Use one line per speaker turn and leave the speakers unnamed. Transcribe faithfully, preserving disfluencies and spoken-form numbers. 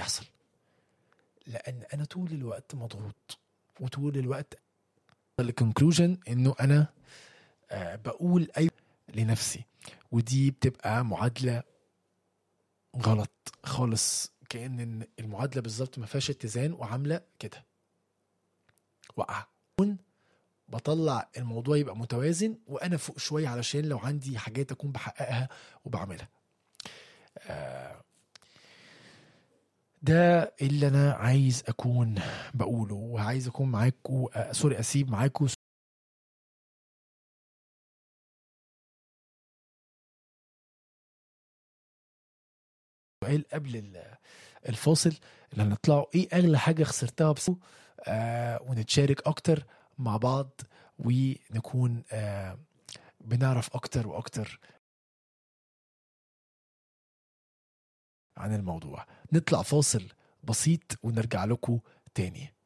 بيحصل؟ لأن أنا طول الوقت مضغوط، وطول الوقت الكونكلوجن إنه أنا آه بقول أي لنفسي، ودي بتبقى معادلة غلط خالص. كأن المعادلة بالظبط ما فيهاش اتزان وعاملة كده وقع. بطلع الموضوع يبقى متوازن وأنا فوق شوية، علشان لو عندي حاجات أكون بحققها وبعملها. آه ده اللي أنا عايز أكون بقوله، وعايز أكون معاكم آه سوري أسيب معاكم سؤال قبل الفاصل اللي هنطلعه: ايه اغلى حاجة خسرتها بس آه ونتشارك اكتر مع بعض، ونكون آه بنعرف اكتر واكتر عن الموضوع. نطلع فاصل بسيط ونرجع لكم تاني.